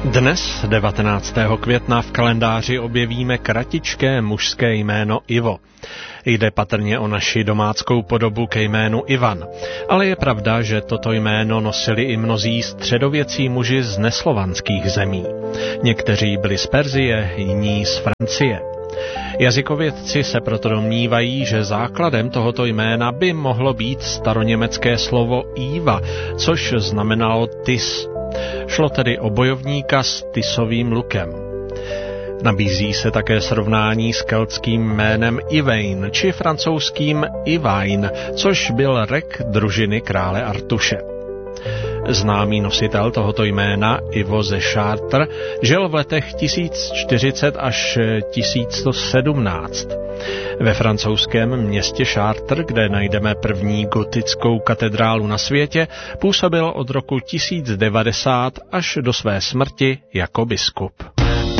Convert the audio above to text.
Dnes, 19. května, v kalendáři objevíme kratičké mužské jméno Ivo. Jde patrně o naši domáckou podobu ke jménu Ivan, ale je pravda, že toto jméno nosili i mnozí středověcí muži z neslovanských zemí. Někteří byli z Perzie, jiní z Francie. Jazykovědci se proto domnívají, že základem tohoto jména by mohlo být staroněmecké slovo Iva, což znamenalo tys. Šlo tedy o bojovníka s tysovým lukem. Nabízí se také srovnání s keltským jménem Ivain či francouzským Ivain, což byl rek družiny krále Artuše. Známý nositel tohoto jména, Ivo ze Chartres, žil v letech 1040 až 1117. Ve francouzském městě Chartres, kde najdeme první gotickou katedrálu na světě, působil od roku 1090 až do své smrti jako biskup.